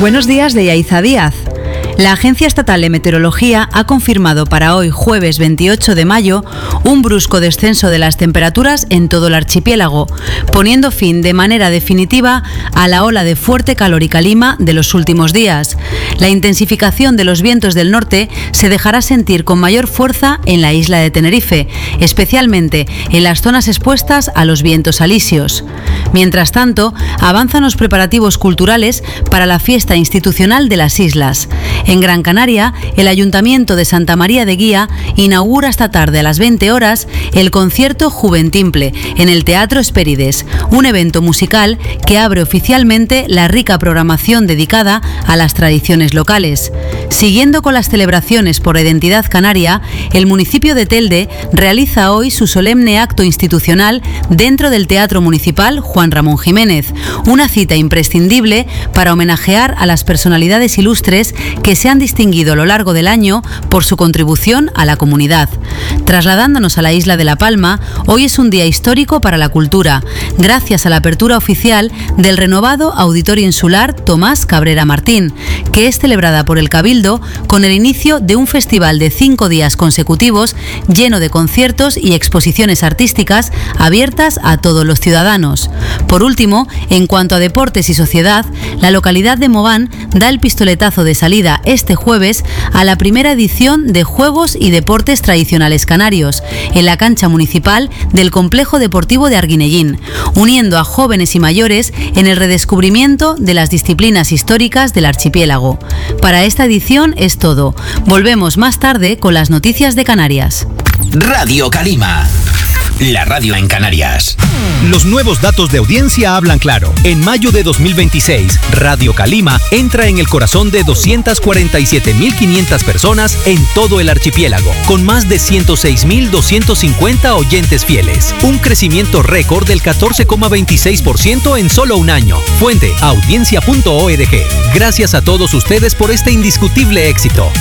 Buenos días de Yaiza Díaz. La Agencia Estatal de Meteorología ha confirmado para hoy, jueves 28 de mayo, un brusco descenso de las temperaturas en todo el archipiélago, poniendo fin de manera definitiva a la ola de fuerte calor y calima de los últimos días. La intensificación de los vientos del norte se dejará sentir con mayor fuerza en la isla de Tenerife, especialmente en las zonas expuestas a los vientos alisios. Mientras tanto, avanzan los preparativos culturales para la fiesta institucional de las islas. En Gran Canaria, el Ayuntamiento de Santa María de Guía inaugura esta tarde a las 20 horas el concierto Juventimple en el Teatro Hespérides, un evento musical que abre oficialmente la rica programación dedicada a las tradiciones locales. Siguiendo con las celebraciones por la identidad canaria, el municipio de Telde realiza hoy su solemne acto institucional dentro del Teatro Municipal Juan Ramón Jiménez, una cita imprescindible para homenajear a las personalidades ilustres que se han distinguido a lo largo del año por su contribución a la comunidad. Trasladándonos a la isla de La Palma, hoy es un día histórico para la cultura, gracias a la apertura oficial del renovado Auditorio Insular Tomás Cabrera Martín, que es celebrada por el Cabildo con el inicio de un festival de 5 días consecutivos lleno de conciertos y exposiciones artísticas abiertas a todos los ciudadanos. Por último, en cuanto a deportes y sociedad, la localidad de Mogán da el pistoletazo de salida este jueves a la primera edición de Juegos y Deportes Tradicionales Canarios en la cancha municipal del Complejo Deportivo de Arguinellín, uniendo a jóvenes y mayores en el redescubrimiento de las disciplinas históricas del archipiélago. Para esta edición es todo. Volvemos más tarde con las noticias de Canarias. Radio Calima, la radio en Canarias. Los nuevos datos de audiencia hablan claro. En mayo de 2026, Radio Calima entra en el corazón de 247.500 personas en todo el archipiélago, con más de 106.250 oyentes fieles. Un crecimiento récord del 14,26% en solo un año. Fuente, audiencia.org. Gracias a todos ustedes por este indiscutible éxito.